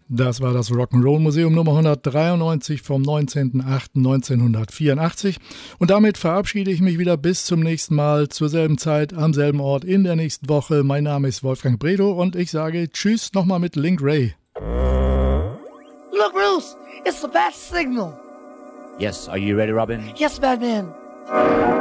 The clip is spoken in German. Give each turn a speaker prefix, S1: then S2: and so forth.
S1: Das war das Rock'n'Roll Museum Nummer 193 vom 19.08.1984. Und damit verabschiede ich mich wieder bis zum nächsten Mal, zur selben Zeit, am selben Ort, in der nächsten Woche. Mein Name ist Wolfgang Bredow und ich sage Tschüss nochmal mit Link Ray.
S2: Look, Bruce, it's the bat signal.
S3: Yes, are you ready, Robin?
S2: Yes, Batman.